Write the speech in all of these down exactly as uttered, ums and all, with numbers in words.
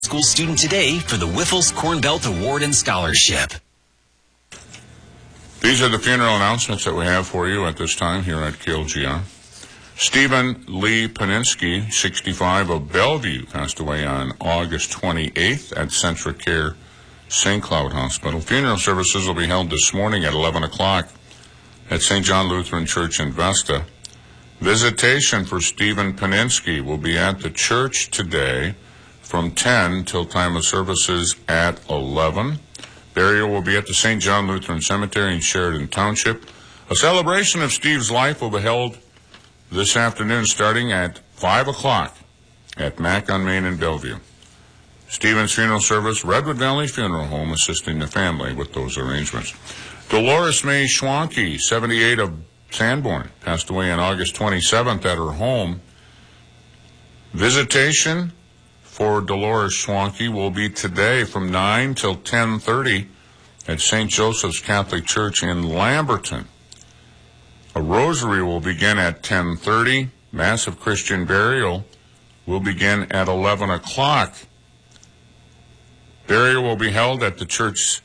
School student today for the Wiffles Corn Belt Award and Scholarship. These are the funeral announcements that we have for you at this time here at K L G R. Stephen Lee Paninsky, sixty-five, of Bellevue, passed away on August twenty-eighth at Centricare Saint Cloud Hospital. Funeral services will be held this morning at eleven o'clock at Saint John Lutheran Church in Vesta. Visitation for Stephen Paninsky will be at the church today from ten till time of services at eleven. Burial will be at the Saint John Lutheran Cemetery in Sheridan Township. A celebration of Steve's life will be held this afternoon starting at five o'clock at Mack on Main in Bellevue. Stephen's funeral service, Redwood Valley Funeral Home, assisting the family with those arrangements. Dolores May Schwanke, seventy-eight, of Sanborn, passed away on August twenty-seventh at her home. Visitation for Dolores Schwanke will be today from nine till ten thirty at Saint Joseph's Catholic Church in Lamberton. A rosary will begin at ten thirty. Mass of Christian burial will begin at eleven o'clock. Burial will be held at the church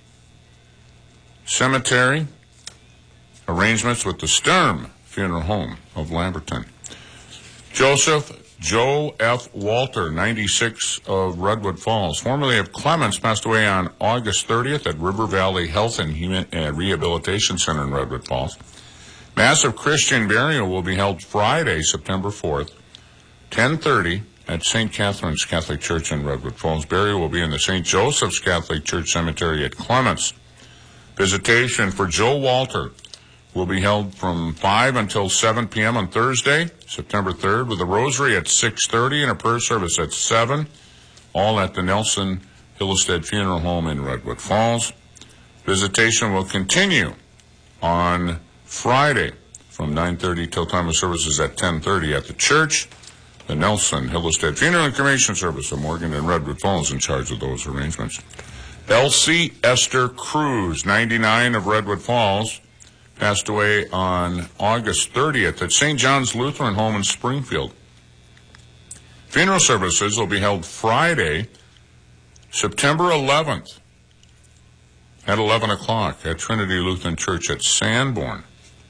cemetery. Arrangements with the Sturm Funeral Home of Lamberton. Joseph Joe F. Walter, ninety-six, of Redwood Falls, formerly of Clements, passed away on August thirtieth at River Valley Health and Human, uh, Rehabilitation Center in Redwood Falls. Mass of Christian burial will be held Friday, September fourth, ten thirty, at Saint Catherine's Catholic Church in Redwood Falls. Burial will be in the Saint Joseph's Catholic Church Cemetery at Clements. Visitation for Joe Walter will be held from five until seven p.m. on Thursday, September third, with a rosary at six thirty and a prayer service at seven, all at the Nelson Hillestead Funeral Home in Redwood Falls. Visitation will continue on Friday from nine thirty till time of services at ten thirty at the church. The Nelson Hillestead Funeral and Cremation Service of Morgan and Redwood Falls in charge of those arrangements. Elsie Esther Cruz, ninety-nine, of Redwood Falls, passed away on August thirtieth at Saint John's Lutheran Home in Springfield. Funeral services will be held Friday, September eleventh at eleven o'clock at Trinity Lutheran Church at Sanborn.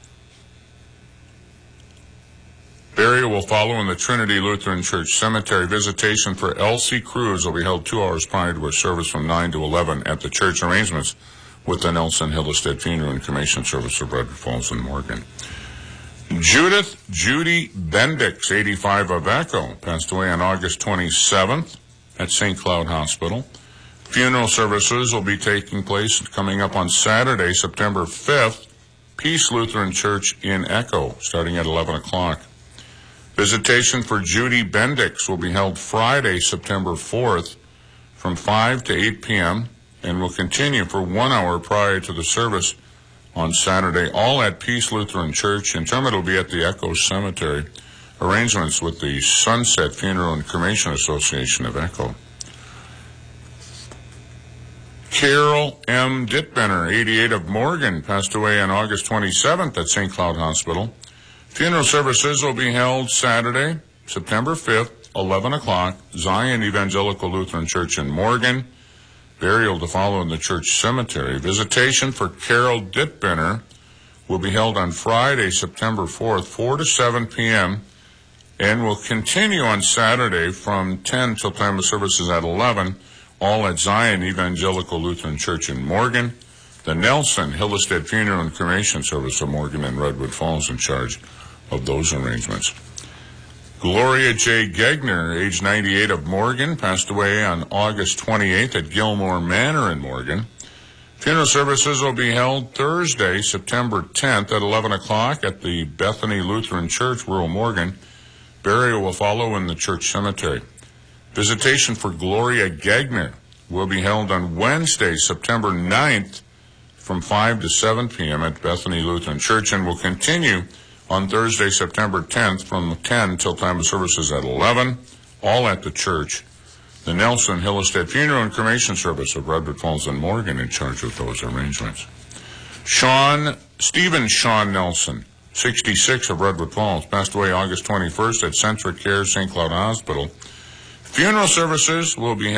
Burial will follow in the Trinity Lutheran Church Cemetery. Visitation for Elsie Cruz will be held two hours prior to her service from nine to eleven at the church. Arrangements with the Nelson Hillestead Funeral and Cremation Service of Redwood Falls and Morgan. Judith Judy Bendix, eighty-five, of Echo, passed away on August twenty-seventh at Saint Cloud Hospital. Funeral services will be taking place coming up on Saturday, September fifth, Peace Lutheran Church in Echo, starting at eleven o'clock. Visitation for Judy Bendix will be held Friday, September fourth, from five to eight p.m., and will continue for one hour prior to the service on Saturday, all at Peace Lutheran Church. Interment will be at the Echo Cemetery. Arrangements with the Sunset Funeral and Cremation Association of Echo. Carol M. Dittbenner, eighty-eight, of Morgan, passed away on August twenty-seventh at Saint Cloud Hospital. Funeral services will be held Saturday, September fifth, eleven o'clock, Zion Evangelical Lutheran Church in Morgan. Burial to follow in the church cemetery. Visitation for Carol Dittbenner will be held on Friday, September fourth, four to seven p.m., and will continue on Saturday from ten till time of services at eleven, all at Zion Evangelical Lutheran Church in Morgan. The Nelson Hillestead Funeral and Cremation Service of Morgan and Redwood Falls in charge of those arrangements. Gloria J. Gegner, age ninety-eight, of Morgan, passed away on August twenty-eighth at Gilmore Manor in Morgan. Funeral services will be held Thursday, September tenth at eleven o'clock at the Bethany Lutheran Church, rural Morgan. Burial will follow in the church cemetery. Visitation for Gloria Gegner will be held on Wednesday, September ninth from five to seven p.m. at Bethany Lutheran Church, and will continue on Thursday, September tenth from ten till time of services at eleven, all at the church. The Nelson Hillestead Funeral and Cremation Service of Redwood Falls and Morgan in charge of those arrangements. Sean, Stephen Sean Nelson, sixty-six, of Redwood Falls, passed away August twenty-first at Centricare Saint Cloud Hospital. Funeral services will be